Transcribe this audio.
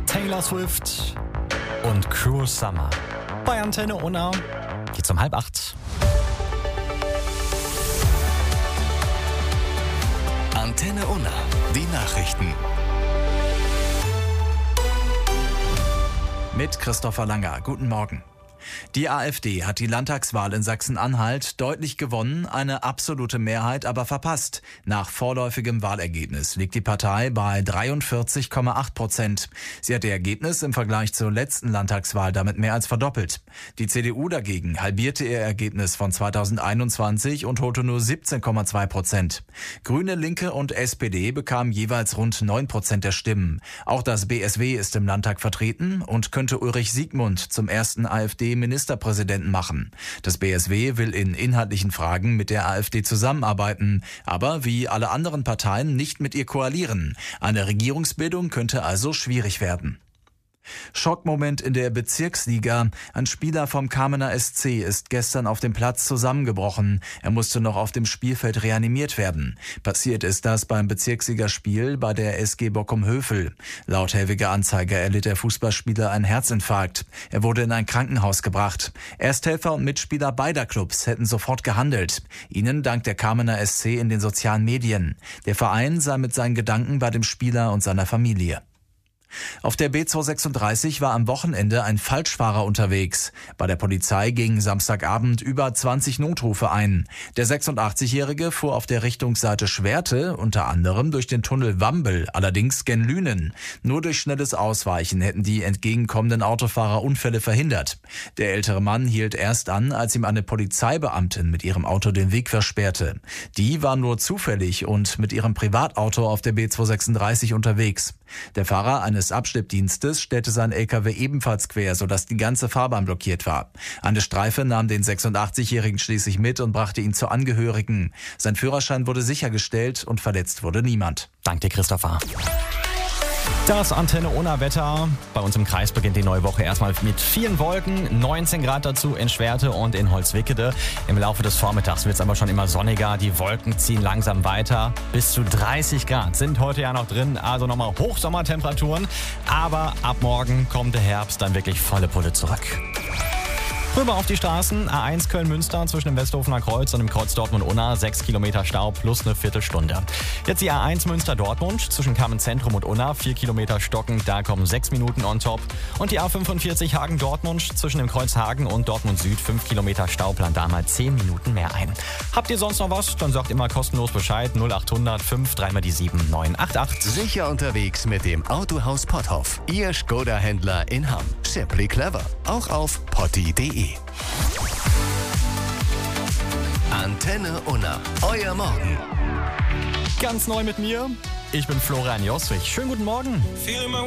Taylor Swift und Cruel Summer. Bei Antenne Unna geht's um 7:30. Antenne Unna, die Nachrichten. Mit Christopher Langer. Guten Morgen. Die AfD hat die Landtagswahl in Sachsen-Anhalt deutlich gewonnen, eine absolute Mehrheit aber verpasst. Nach vorläufigem Wahlergebnis liegt die Partei bei 43,8%. Sie hat ihr Ergebnis im Vergleich zur letzten Landtagswahl damit mehr als verdoppelt. Die CDU dagegen halbierte ihr Ergebnis von 2021 und holte nur 17,2%. Grüne, Linke und SPD bekamen jeweils rund 9% der Stimmen. Auch das BSW ist im Landtag vertreten und könnte Ulrich Siegmund zum ersten AfD-Ministerpräsidenten machen. Das BSW will in inhaltlichen Fragen mit der AfD zusammenarbeiten, aber wie alle anderen Parteien nicht mit ihr koalieren. Eine Regierungsbildung könnte also schwierig werden. Schockmoment in der Bezirksliga. Ein Spieler vom Kamener SC ist gestern auf dem Platz zusammengebrochen. Er musste noch auf dem Spielfeld reanimiert werden. Passiert ist das beim Bezirksligaspiel bei der SG Bockum-Hövel. Laut Helwiger Anzeiger erlitt der Fußballspieler einen Herzinfarkt. Er wurde in ein Krankenhaus gebracht. Ersthelfer und Mitspieler beider Clubs hätten sofort gehandelt. Ihnen dankt der Kamener SC in den sozialen Medien. Der Verein sei mit seinen Gedanken bei dem Spieler und seiner Familie. Auf der B236 war am Wochenende ein Falschfahrer unterwegs. Bei der Polizei gingen Samstagabend über 20 Notrufe ein. Der 86-Jährige fuhr auf der Richtungsseite Schwerte, unter anderem durch den Tunnel Wambel, allerdings gen Lünen. Nur durch schnelles Ausweichen hätten die entgegenkommenden Autofahrer Unfälle verhindert. Der ältere Mann hielt erst an, als ihm eine Polizeibeamtin mit ihrem Auto den Weg versperrte. Die war nur zufällig und mit ihrem Privatauto auf der B236 unterwegs. Der Fahrer eines Abschleppdienstes stellte seinen LKW ebenfalls quer, sodass die ganze Fahrbahn blockiert war. Eine Streife nahm den 86-Jährigen schließlich mit und brachte ihn zu Angehörigen. Sein Führerschein wurde sichergestellt und verletzt wurde niemand. Danke dir, Christopher. Das Antenne Unna Wetter. Bei uns im Kreis beginnt die neue Woche erstmal mit vielen Wolken, 19 Grad dazu in Schwerte und in Holzwickede. Im Laufe des Vormittags wird es aber schon immer sonniger, die Wolken ziehen langsam weiter. Bis zu 30 Grad sind heute ja noch drin, also nochmal Hochsommertemperaturen. Aber ab morgen kommt der Herbst dann wirklich volle Pulle zurück. Rüber auf die Straßen, A1 Köln-Münster zwischen dem Westhofener Kreuz und dem Kreuz Dortmund-Unna, 6 Kilometer Stau plus eine Viertelstunde. Jetzt die A1 Münster-Dortmund zwischen Kamen-Zentrum und Unna, 4 Kilometer Stocken, da kommen 6 Minuten on top. Und die A45 Hagen-Dortmund zwischen dem Kreuz Hagen und Dortmund-Süd, 5 Kilometer Stau, plant da mal 10 Minuten mehr ein. Habt ihr sonst noch was? Dann sagt immer kostenlos Bescheid, 0800 5 3 die 7 988. Sicher unterwegs mit dem Autohaus Potthoff. Ihr Skoda-Händler in Hamm. Simply clever. Auch auf potti.de. Antenne Unna. Euer Morgen. Ganz neu mit mir, ich bin Florian Joswig. Schönen guten Morgen.